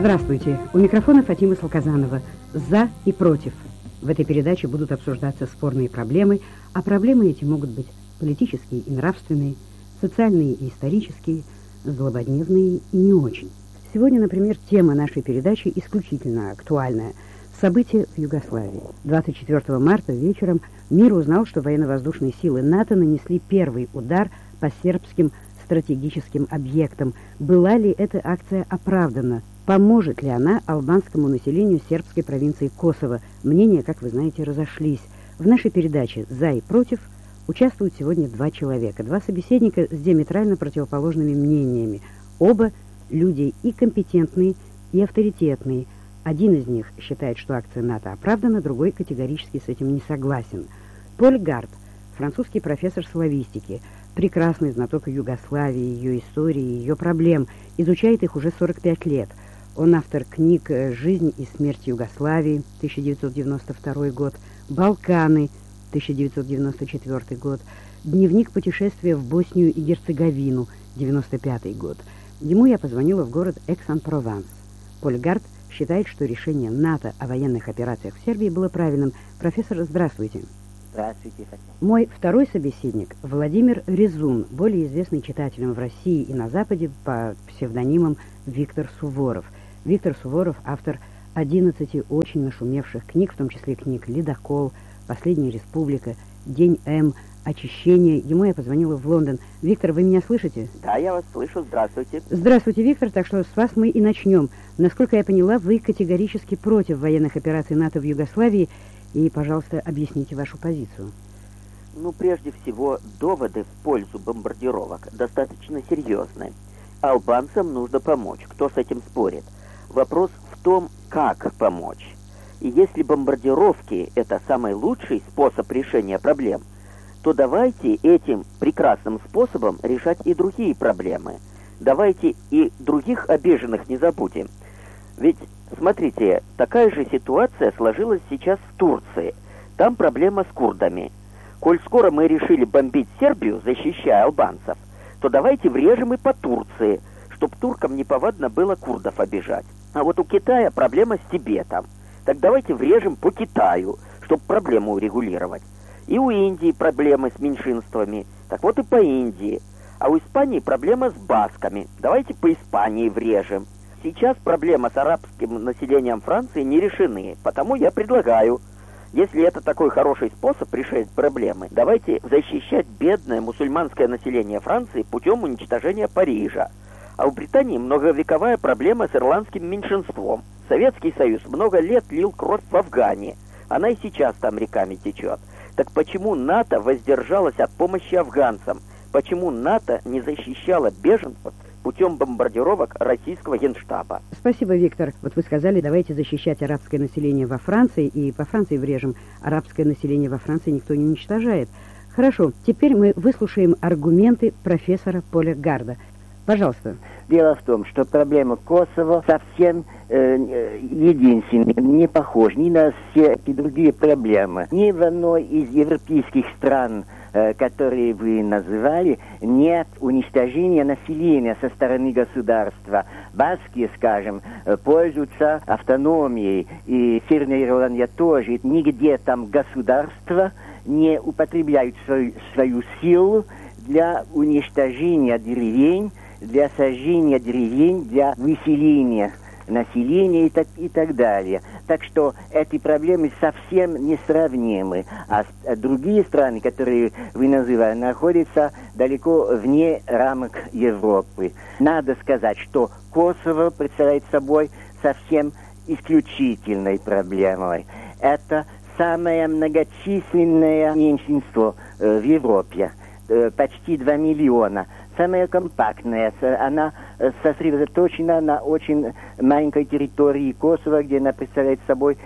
Здравствуйте. У микрофона Фатима Салказанова. «За» и «Против». В этой передаче будут обсуждаться спорные проблемы, а проблемы эти могут быть политические и нравственные, социальные и исторические, злободневные и не очень. Сегодня, например, тема нашей передачи исключительно актуальная. События в Югославии. 24 марта вечером мир узнал, что военно-воздушные силы НАТО нанесли первый удар по сербским стратегическим объектам. Была ли эта акция оправдана? Поможет ли она албанскому населению сербской провинции Косово? Мнения, как вы знаете, разошлись. В нашей передаче «За» и «Против» участвуют сегодня два человека, два собеседника с диаметрально противоположными мнениями. Оба люди и компетентные, и авторитетные. Один из них считает, что акция НАТО оправдана, другой категорически с этим не согласен. Поль Гард, французский профессор славистики, прекрасный знаток Югославии, ее истории, ее проблем, изучает их уже 45 лет. Он автор книг «Жизнь и смерть Югославии» 1992 год, «Балканы» 1994 год, «Дневник путешествия в Боснию и Герцеговину» 1995 год. Ему я позвонила в город Экс-ан-Прованс. Поль Гард считает, что решение НАТО о военных операциях в Сербии было правильным. Профессор, здравствуйте. Здравствуйте, Фатима. Мой второй собеседник Владимир Резун, более известный читателям в России и на Западе по псевдонимам Виктор Суворов. Виктор Суворов – автор 11 очень нашумевших книг, в том числе книг «Ледокол», «Последняя республика», «День М», «Очищение». Ему я позвонила в Лондон. Виктор, вы меня слышите? Да, я вас слышу. Здравствуйте. Здравствуйте, Виктор. Так что с вас мы и начнем. Насколько я поняла, вы категорически против военных операций НАТО в Югославии. И, пожалуйста, объясните вашу позицию. Ну, прежде всего, доводы в пользу бомбардировок достаточно серьезные. Албанцам нужно помочь. Кто с этим спорит? Вопрос в том, как помочь. И если бомбардировки – это самый лучший способ решения проблем, то давайте этим прекрасным способом решать и другие проблемы. Давайте и других обиженных не забудем. Ведь, смотрите, такая же ситуация сложилась сейчас в Турции. Там проблема с курдами. Коль скоро мы решили бомбить Сербию, защищая албанцев, то давайте врежем и по Турции, чтобы туркам неповадно было курдов обижать. А вот у Китая проблема с Тибетом. Так давайте врежем по Китаю, чтобы проблему урегулировать. И у Индии проблемы с меньшинствами. Так вот и по Индии. А у Испании проблема с басками. Давайте по Испании врежем. Сейчас проблема с арабским населением Франции не решены. Потому я предлагаю, если это такой хороший способ решать проблемы, давайте защищать бедное мусульманское население Франции путем уничтожения Парижа. А у Британии многовековая проблема с ирландским меньшинством. Советский Союз много лет лил кровь в Афгане. Она и сейчас там реками течет. Так почему НАТО воздержалось от помощи афганцам? Почему НАТО не защищало беженцев путем бомбардировок российского генштаба? Спасибо, Виктор. Вот вы сказали, давайте защищать арабское население во Франции, и по Франции врежем. Арабское население во Франции никто не уничтожает. Хорошо, теперь мы выслушаем аргументы профессора Поля Гарда. Пожалуйста. Дело в том, что проблема Косово совсем единственная, не похожа ни на все эти другие проблемы. Ни в одной из европейских стран, которые вы называли, нет уничтожения населения со стороны государства. Баски, скажем, пользуются автономией, и Северная Ирландия тоже. Нигде там государство не употребляет свою силу для уничтожения деревень, для сожжения деревень, для выселения населения и так далее. Так что эти проблемы совсем несравнимы. А другие страны, которые вы называли, находятся далеко вне рамок Европы. Надо сказать, что Косово представляет собой совсем исключительной проблемой. Это самое многочисленное меньшинство в Европе. Почти 2 миллиона. Самая компактная, она сосредоточена на очень маленькой территории Косово, где она представляет собой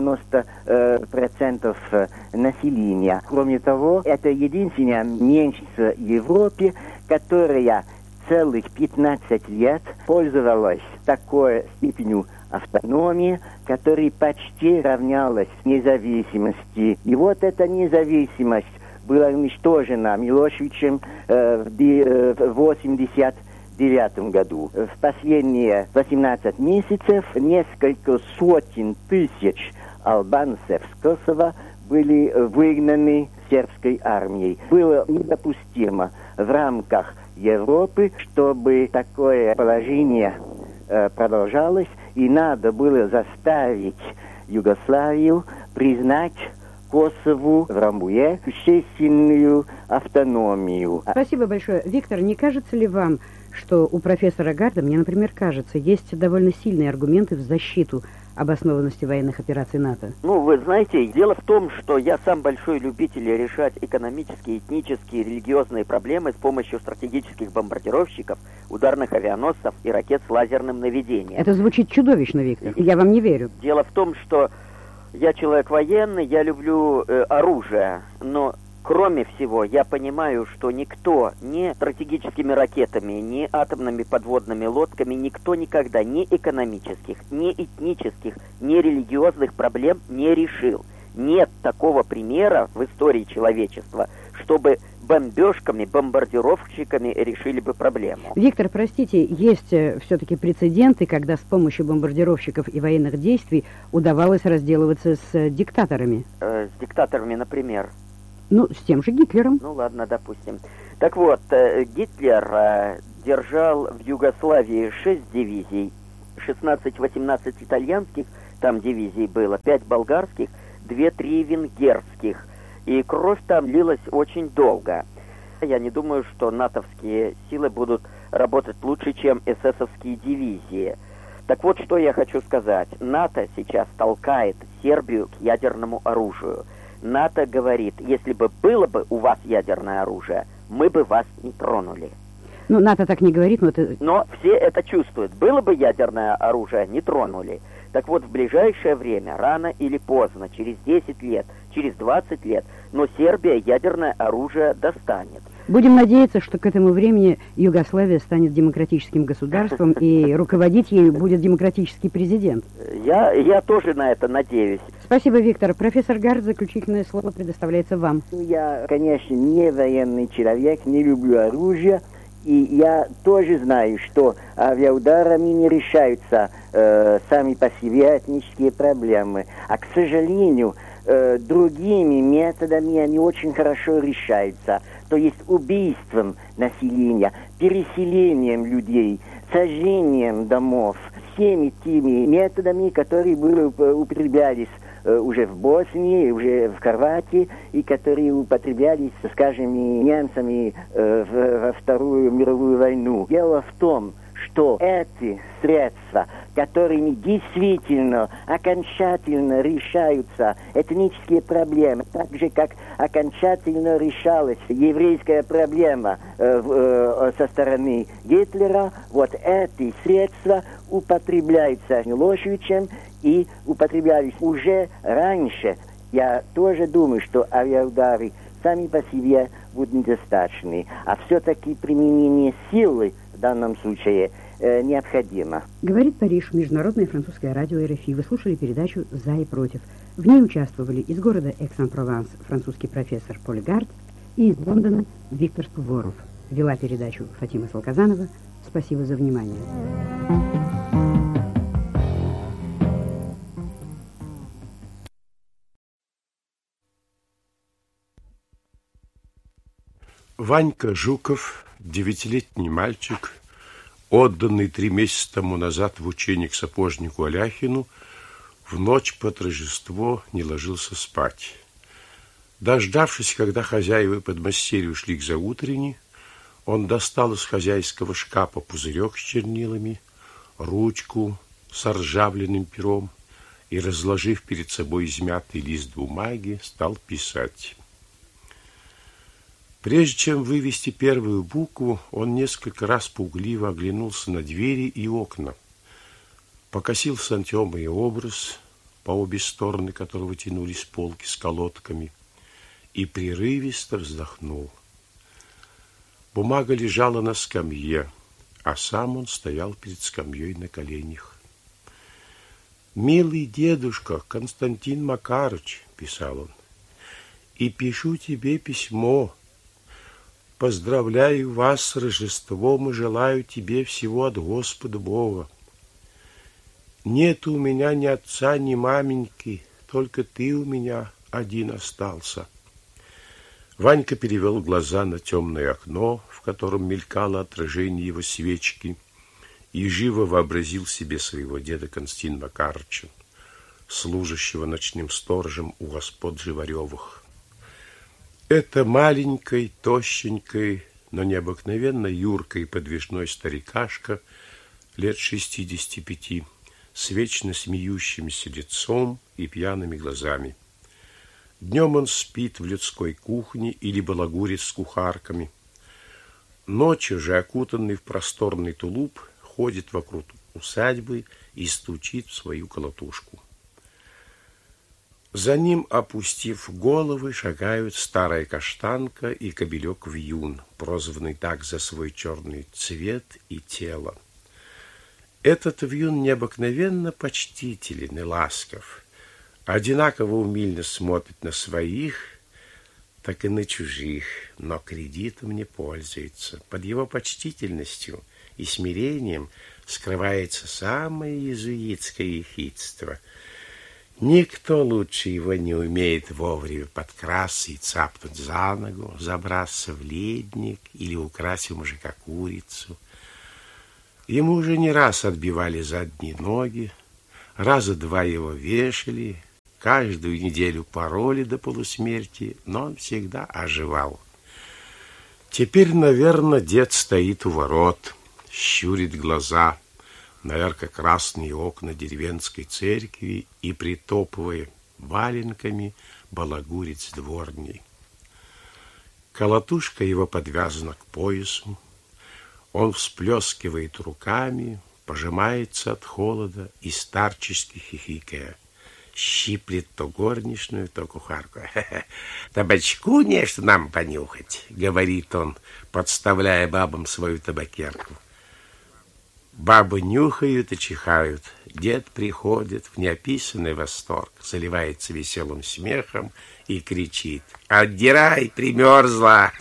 90% населения. Кроме того, это единственное меньшинство в Европе, которое целых 15 лет пользовалось такой степенью автономии, которая почти равнялась независимости. И вот эта независимость была уничтожена Милошевичем в 1989 1989 году. В последние 18 месяцев несколько сотен тысяч албанцев с Косово были выгнаны сербской армией. Было недопустимо в рамках Европы, чтобы такое положение продолжалось, и надо было заставить Югославию признать Косову в Рамбуе существенную автономию. Спасибо большое. Виктор, не кажется ли вам, что у профессора Гарда, мне, например, кажется, есть довольно сильные аргументы в защиту обоснованности военных операций НАТО? Ну, вы знаете, дело в том, что я сам большой любитель решать экономические, этнические, религиозные проблемы с помощью стратегических бомбардировщиков, ударных авианосцев и ракет с лазерным наведением. Это звучит чудовищно, Виктор. Я вам не верю. Дело в том, что я человек военный, я люблю оружие, но кроме всего я понимаю, что никто ни стратегическими ракетами, ни атомными подводными лодками, никто никогда ни экономических, ни этнических, ни религиозных проблем не решил. Нет такого примера в истории человечества, чтобы бомбежками, бомбардировщиками решили бы проблему. Виктор, простите, есть все-таки прецеденты, когда с помощью бомбардировщиков и военных действий удавалось разделываться с диктаторами. С диктаторами, например? Ну, с тем же Гитлером. Ну, ладно, допустим. Так вот, Гитлер держал в Югославии 6 дивизий, 16-18 итальянских, там дивизий было, 5 болгарских, 2-3 венгерских. И кровь там лилась очень долго. Я не думаю, что натовские силы будут работать лучше, чем эсэсовские дивизии. Так вот, что я хочу сказать. НАТО сейчас толкает Сербию к ядерному оружию. НАТО говорит, если бы было бы у вас ядерное оружие, мы бы вас не тронули. Ну, НАТО так не говорит, но это... Но все это чувствуют. Было бы ядерное оружие, не тронули. Так вот, в ближайшее время, рано или поздно, через 10 лет, через 20 лет, но Сербия ядерное оружие достанет. Будем надеяться, что к этому времени Югославия станет демократическим государством, и руководить ею будет демократический президент. Я тоже на это надеюсь. Спасибо, Виктор. Профессор Гард, заключительное слово предоставляется вам. Я, конечно, не военный человек, не люблю оружие. И я тоже знаю, что авиаударами не решаются сами по себе этнические проблемы. А, к сожалению, другими методами они очень хорошо решаются. То есть убийством населения, переселением людей, сожжением домов. Всеми теми методами, которые употреблялись уже в Боснии, уже в Хорватии, и которые употреблялись, скажем, немцами во Вторую мировую войну. Дело в том, что эти средства, которыми действительно окончательно решаются этнические проблемы, так же, как окончательно решалась еврейская проблема со стороны Гитлера, вот эти средства употребляются Милошевичем и употреблялись уже раньше. Я тоже думаю, что авиаудары сами по себе будут недостаточны, а все-таки применение силы в данном случае необходимо. Говорит Париж, Международное французское радио РФИ. Вы слушали передачу «За и против». В ней участвовали из города Экс-эн-Прованс французский профессор Поль Гард и из Лондона Виктор Суворов. Вела передачу Фатима Салказанова. Спасибо за внимание. Ванька Жуков, 9-летний мальчик, отданный 3 месяца тому назад в учение к сапожнику Аляхину, в ночь под Рождество не ложился спать. Дождавшись, когда хозяева подмастерья ушли к заутренне, он достал из хозяйского шкафа пузырек с чернилами, ручку с ржавленным пером и, разложив перед собой измятый лист бумаги, стал писать. Прежде чем вывести первую букву, он несколько раз пугливо оглянулся на двери и окна, покосился на темный образ, по обе стороны которого тянулись полки с колодками, и прерывисто вздохнул. Бумага лежала на скамье, а сам он стоял перед скамьей на коленях. «Милый дедушка Константин Макарыч», — писал он, — «и пишу тебе письмо. поздравляю вас с Рождеством и желаю тебе всего от Господа Бога. Нет у меня ни отца, ни маменьки, только ты у меня один остался. Ванька перевел глаза на темное окно, в котором мелькало отражение его свечки, и живо вообразил себе своего деда Константина Макарыча, служащего ночным сторожем у господ Живаревых. Это маленькой, тощенькой, но необыкновенно юркой подвижной старикашка лет 65, с вечно смеющимся лицом и пьяными глазами. Днем он спит в людской кухне или балагурит с кухарками. Ночью же, окутанный в просторный тулуп, ходит вокруг усадьбы и стучит в свою колотушку. За ним, опустив головы, шагают старая каштанка и кобелек Вьюн, прозванный так за свой черный цвет и тело. Этот Вьюн необыкновенно почтителен и ласков, одинаково умильно смотрит на своих, так и на чужих, но кредитом не пользуется. Под его почтительностью и смирением скрывается самое иезуитское ехидство. Никто лучше его не умеет вовремя подкрасться и цапнуть за ногу, забраться в ледник или украсть у мужика курицу. Ему уже не раз отбивали задние ноги, раза два его вешали, каждую неделю пороли до полусмерти, но он всегда оживал. Теперь, наверное, дед стоит у ворот, щурит глаза на ярко-красные окна деревенской церкви и, притопывая валенками, балагурит с дворней. Колотушка его подвязана к поясу. Он всплескивает руками, пожимается от холода и старчески хихикая щиплет то горничную, то кухарку. «Табачку нечто нам понюхать», — говорит он, подставляя бабам свою табакерку. Бабы нюхают и чихают. Дед приходит в неописанный восторг, заливается веселым смехом и кричит: «Отдирай, примерзла!»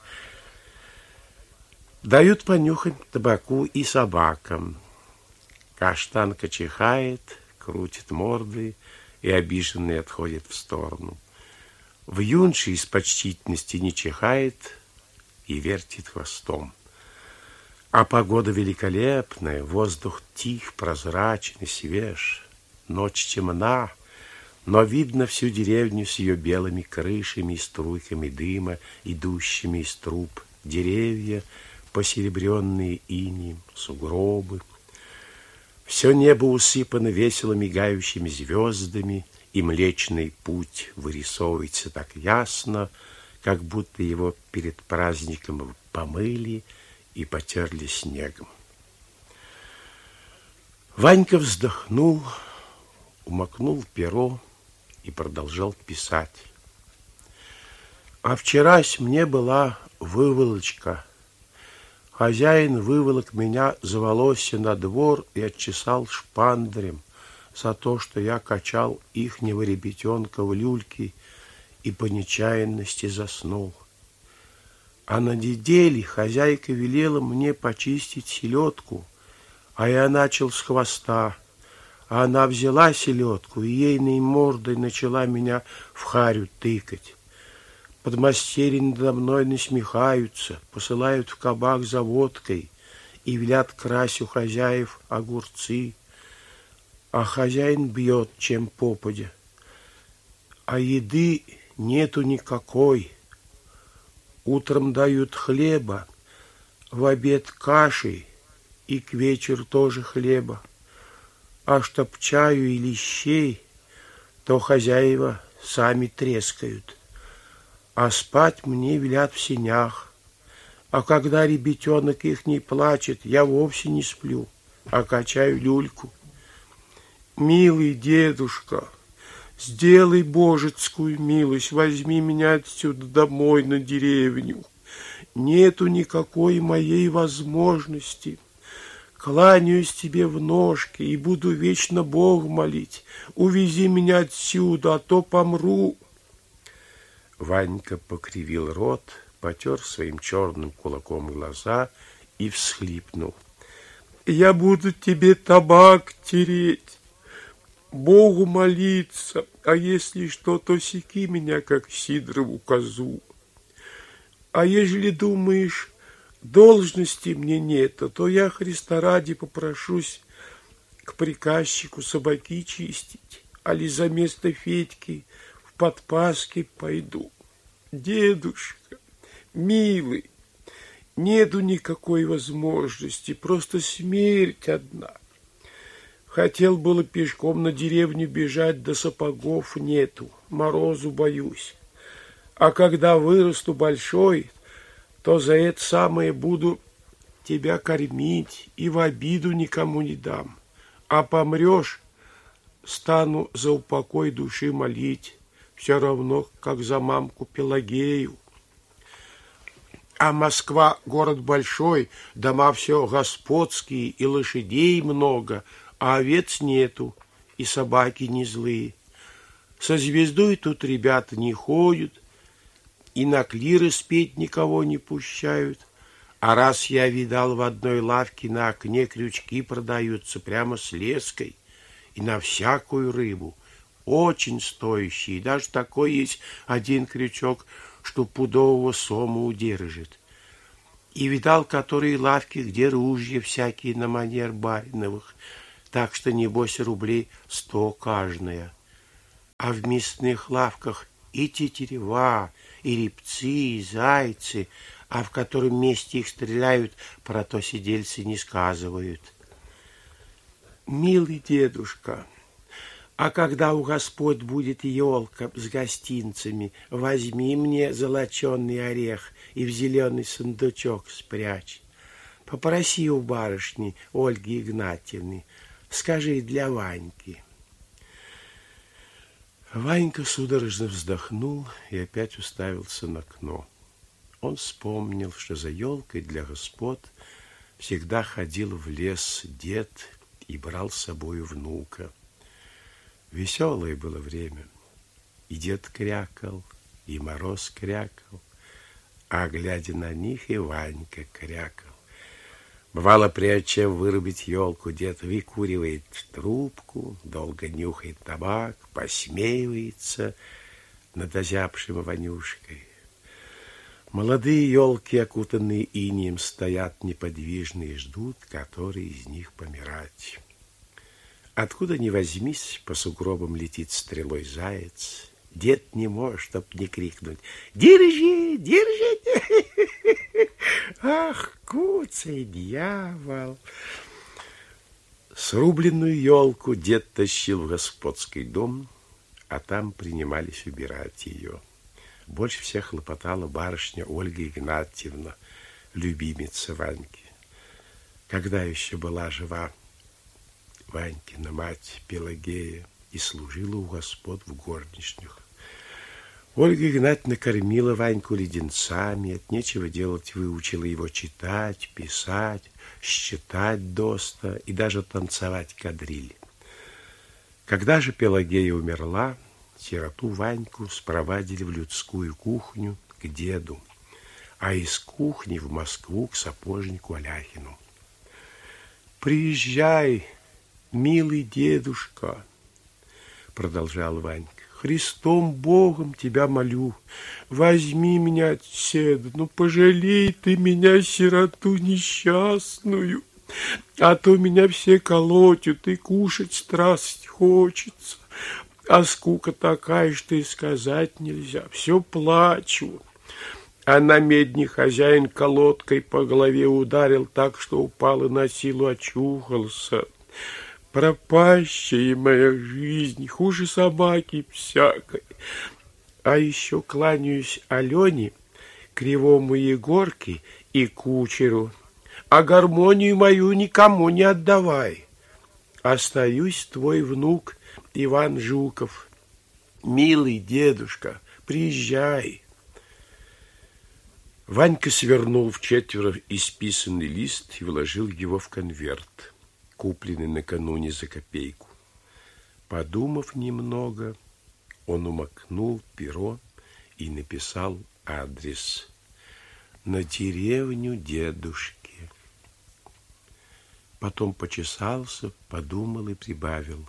Дают понюхать табаку и собакам. Каштанка чихает, крутит мордой и обиженный отходит в сторону. Вьюнши из почтительности не чихает и вертит хвостом. А погода великолепная, воздух тих, прозрачен и свеж. Ночь темна, но видно всю деревню с ее белыми крышами и струйками дыма, идущими из труб, деревья, посеребренные инеем, сугробы. Все небо усыпано весело мигающими звездами, и Млечный Путь вырисовывается так ясно, как будто его перед праздником помыли и потерли снегом. Ванька вздохнул, умокнул перо и продолжал писать. А вчерась мне была выволочка. Хозяин выволок меня за волосы на двор и отчесал шпандрем за то, что я качал ихнего ребятенка в люльке и по нечаянности заснул. А на неделе хозяйка велела мне почистить селедку, а я начал с хвоста. А она взяла селедку и ейной мордой начала меня в харю тыкать. Подмастерья надо мной насмехаются, посылают в кабак за водкой и велят красть у хозяев огурцы, а хозяин бьет, чем попадя. А еды нету никакой. Утром дают хлеба, в обед каши и к вечеру тоже хлеба. А чтоб чаю или щей, то хозяева сами трескают. А спать мне велят в сенях. А когда ребятенок их не плачет, я вовсе не сплю, а качаю люльку. Милый дедушка, сделай божецкую милость, возьми меня отсюда домой на деревню. Нету никакой моей возможности. Кланяюсь тебе в ножки и буду вечно Бога молить. Увези меня отсюда, а то помру. Ванька покривил рот, потер своим черным кулаком глаза и всхлипнул. «Я буду тебе табак тереть, Богу молиться, а если что, то секи меня, как Сидорову козу. А ежели думаешь, должности мне нет, то я Христа ради попрошусь к приказчику собаки чистить, али за место Федьки в подпаски пойду. Дедушка, милый, нету никакой возможности, просто смерть одна. Хотел было пешком на деревню бежать, да сапогов нету, морозу боюсь. А когда вырасту большой, то за это самое буду тебя кормить и в обиду никому не дам. А помрешь, стану за упокой души молить, все равно, как за мамку Пелагею. А Москва город большой, дома все господские, и лошадей много, а овец нету, и собаки не злые. Со звездой тут ребята не ходят, и на клиры спеть никого не пущают. А раз я видал в одной лавке на окне крючки продаются прямо с леской, и на всякую рыбу, очень стоящие, даже такой есть один крючок, что пудового сома удержит. И видал, которые лавки, где ружья всякие на манер бариновых, так что, небось, рублей 100 каждая. А в мясных лавках и тетерева, и репцы, и зайцы, а в котором месте их стреляют, про то сидельцы не сказывают. Милый дедушка, а когда у Господь будет елка с гостинцами, возьми мне золоченый орех и в зеленый сундучок спрячь. Попроси у барышни Ольги Игнатьевны, скажи для Ваньки. Ванька судорожно вздохнул и опять уставился на окно. Он вспомнил, что за елкой для господ всегда ходил в лес дед и брал с собою внука. Веселое было время. И дед крякал, и Мороз крякал, а, глядя на них, и Ванька крякал. Бывало, прежде чем вырубить елку, дед выкуривает трубку, долго нюхает табак, посмеивается над озябшим Ванюшкой. Молодые елки, окутанные инеем, стоят неподвижно и ждут, который из них помирать. Откуда ни возьмись, по сугробам летит стрелой заяц. Дед не может, чтоб не крикнуть: «Держи, держи!» Ах, куцый дьявол! Срубленную елку дед тащил в господский дом, а там принимались убирать ее. Больше всех хлопотала барышня Ольга Игнатьевна, любимица Ваньки. Когда еще была жива Ванькина мать Пелагея и служила у господ в горничных. Ольга Игнатьевна кормила Ваньку леденцами, от нечего делать выучила его читать, писать, считать доста и даже танцевать кадриль. Когда же Пелагея умерла, сироту Ваньку спровадили в людскую кухню к деду, а из кухни в Москву к сапожнику Аляхину. «Приезжай, милый дедушка», — продолжал Ванька, — «Христом Богом тебя молю, возьми меня отседа, ну пожалей ты меня, сироту несчастную, а то меня все колотят, и кушать страсть хочется, а скука такая, что и сказать нельзя, все плачу». А на медне хозяин колодкой по голове ударил так, что упал и на силу очухался. Пропащая моя жизнь, хуже собаки всякой. А еще кланяюсь Алене, кривому Егорке и кучеру, а гармонию мою никому не отдавай. Остаюсь твой внук Иван Жуков. Милый дедушка, приезжай. Ванька свернул в четверо исписанный лист и вложил его в конверт, купленный накануне за копейку. Подумав немного, он умокнул перо и написал адрес: на деревню дедушки. Потом почесался, подумал и прибавил: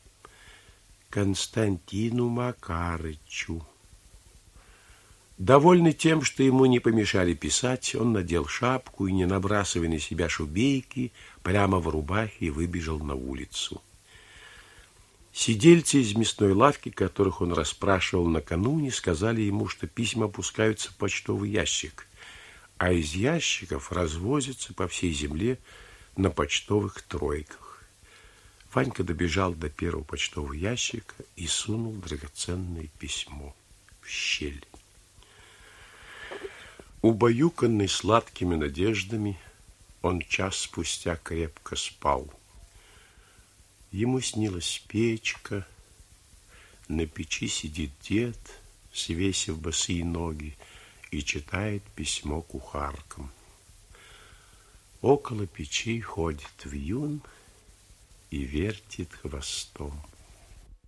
Константину Макарычу. Довольный тем, что ему не помешали писать, он надел шапку и, не набрасывая на себя шубейки, прямо в рубахе выбежал на улицу. Сидельцы из мясной лавки, которых он расспрашивал накануне, сказали ему, что письма опускаются в почтовый ящик, а из ящиков развозятся по всей земле на почтовых тройках. Ванька добежал до первого почтового ящика и сунул драгоценное письмо в щель. Убаюканный сладкими надеждами, он час спустя крепко спал. Ему снилась печка, на печи сидит дед, свесив босые ноги, и читает письмо кухаркам. Около печи ходит вьюн и вертит хвостом.